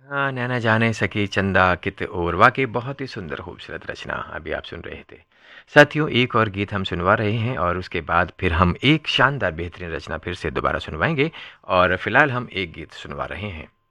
हाँ, नैना जाने सकी चंदा कित और वाक़ई बहुत ही सुंदर खूबसूरत रचना अभी आप सुन रहे थे। साथियों एक और गीत हम सुनवा रहे हैं और उसके बाद फिर हम एक शानदार बेहतरीन रचना फिर से दोबारा सुनवाएँगे और फिलहाल हम एक गीत सुनवा रहे हैं।